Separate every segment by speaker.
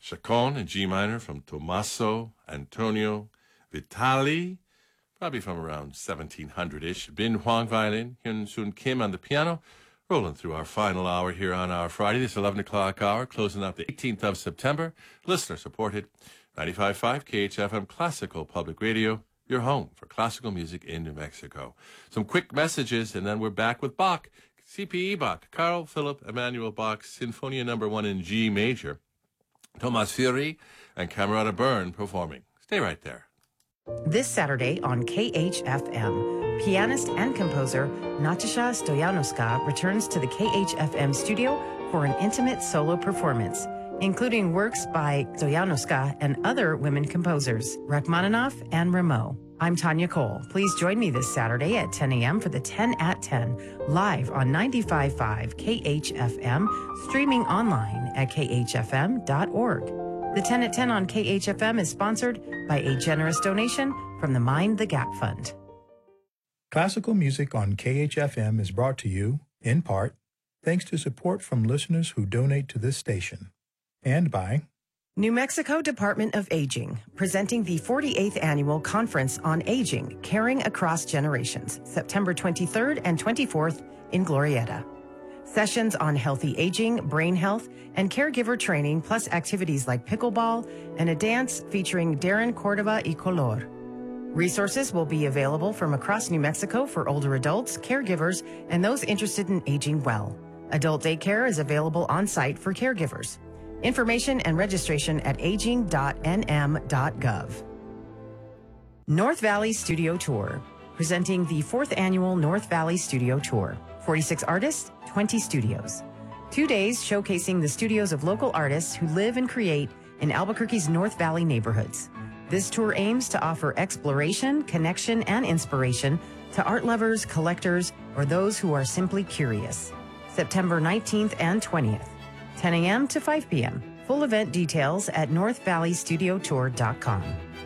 Speaker 1: Chaconne in G minor from Tommaso Antonio Vitali, probably from around 1700-ish. Bin Huang violin, Hyun Sun Kim on the piano. Rolling through our final hour here on our Friday, this 11 o'clock hour, closing up the 18th of September. Listener supported, 95.5 KHFM Classical Public Radio, your home for classical music in New Mexico. Some quick messages, and then we're back with Bach. C.P.E. Bach, Carl Philipp Emanuel Bach, Sinfonia No. 1 in G major. Thomas Fieri and Camerata Byrne performing. Stay right there.
Speaker 2: This Saturday on KHFM, pianist and composer Natasha Stoyanovska returns to the KHFM studio for an intimate solo performance, including works by Stoyanovska and other women composers, Rachmaninoff and Rameau. I'm Tanya Cole. Please join me this Saturday at 10 a.m. for the 10 at 10, live on 95.5 KHFM, streaming online at khfm.org. The 10 at 10 on KHFM is sponsored by a generous donation from the Mind the Gap Fund.
Speaker 3: Classical music on KHFM is brought to you, in part, thanks to support from listeners who donate to this station, and by
Speaker 2: New Mexico Department of Aging, presenting the 48th Annual Conference on Aging, Caring Across Generations, September 23rd and 24th in Glorieta. Sessions on healthy aging, brain health, and caregiver training, plus activities like pickleball and a dance featuring Darren Cordova y Color. Resources will be available from across New Mexico for older adults, caregivers, and those interested in aging well. Adult daycare is available on site for caregivers. Information and registration at aging.nm.gov. North Valley Studio Tour, presenting the 4th Annual North Valley Studio Tour. 46 artists, 20 studios. 2 days showcasing the studios of local artists who live and create in Albuquerque's North Valley neighborhoods. This tour aims to offer exploration, connection, and inspiration to art lovers, collectors, or those who are simply curious. September 19th and 20th, 10 a.m. to 5 p.m. Full event details at northvalleystudiotour.com.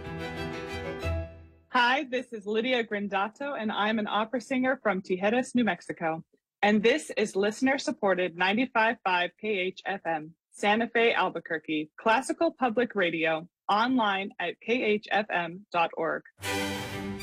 Speaker 4: Hi, this is Lydia Grindato, and I'm an opera singer from Tijeras, New Mexico. And this is listener-supported 95.5 KHFM, Santa Fe, Albuquerque, classical public radio, online at khfm.org.